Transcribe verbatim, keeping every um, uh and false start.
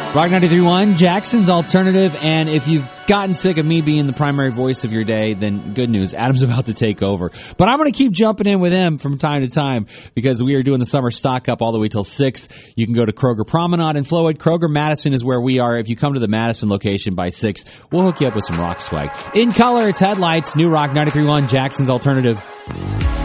Rock ninety-three point one, Jackson's Alternative, and if you've gotten sick of me being the primary voice of your day, then good news, Adam's about to take over. But I'm going to keep jumping in with him from time to time because we are doing the summer stock up all the way till six. You can go to Kroger Promenade in Flowood. Kroger Madison is where we are. If you come to the Madison location by six, we'll hook you up with some rock swag. In color, it's Headlights, New Rock ninety-three point one, Jackson's Alternative.